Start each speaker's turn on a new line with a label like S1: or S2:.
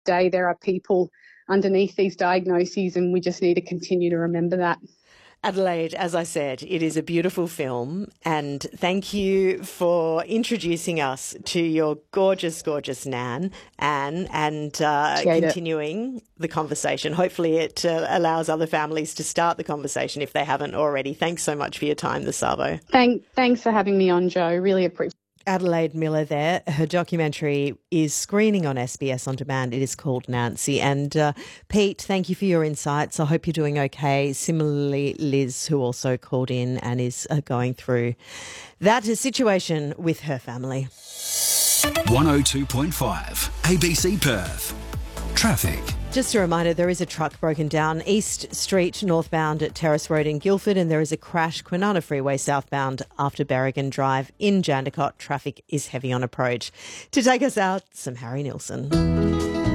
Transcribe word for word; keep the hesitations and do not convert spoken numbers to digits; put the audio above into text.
S1: day there are people underneath these diagnoses, and we just need to continue to remember that.
S2: Adelaide, as I said, it is a beautiful film, and thank you for introducing us to your gorgeous, gorgeous Nan, Anne, and uh, continuing it. the conversation. Hopefully it uh, allows other families to start the conversation if they haven't already. Thanks so much for your time this Savo.
S1: Thank, thanks for having me on, Jo. Really appreciate it.
S2: Adelaide Miller there. Her documentary is screening on S B S On Demand. It is called Nancy. And uh, Pete, thank you for your insights. I hope you're doing okay. Similarly, Liz, who also called in and is uh, going through that situation with her family.
S3: one oh two point five A B C Perth. Traffic.
S2: Just a reminder, there is a truck broken down East Street northbound at Terrace Road in Guildford, and there is a crash Kwinana Freeway southbound after Berrigan Drive in Jandakot. Traffic is heavy on approach. To take us out, some Harry Nilsson.